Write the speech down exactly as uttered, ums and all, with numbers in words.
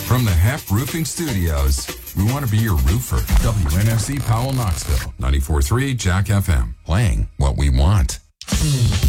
From the Hep Roofing Studios, we want to be your roofer. W N F C Powell, Knoxville. ninety-four point three Jack F M. Playing what we want.